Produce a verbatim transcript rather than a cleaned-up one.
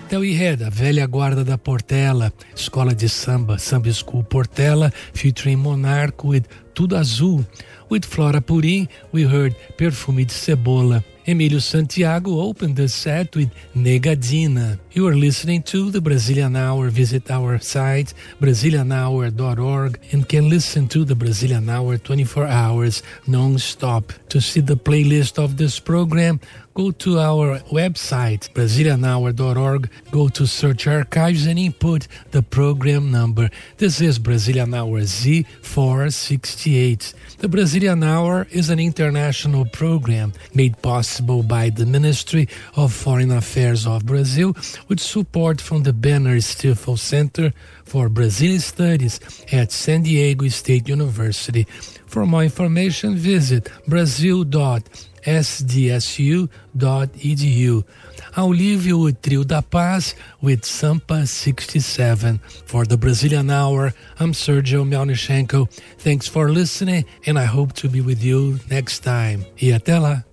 Then we had a Velha Guarda da Portela, Escola de Samba, Samba School Portela, featuring Monarco with Tudo Azul. With Flora Purim, we heard Perfume de Cebola. Emílio Santiago opened the set with Negadina. You are listening to the Brazilian Hour. Visit our site, brazilian hour dot org, and can listen to the Brazilian Hour twenty-four hours non-stop. To see the playlist of this program, go to our website, brazilian hour dot org, go to Search Archives and input the program number. This is Brazilian Hour Z four sixty-eight. The Brazilian Hour is an international program made possible by the Ministry of Foreign Affairs of Brazil with support from the Banner Stifel Center for Brazilian Studies at San Diego State University. For more information, visit brazil dot s d s u dot e d u. I'll leave you with Trio da Paz with Sampa sixty-seven. For the Brazilian Hour, I'm Sergio Melnichenko. Thanks for listening, and I hope to be with you next time. E até lá!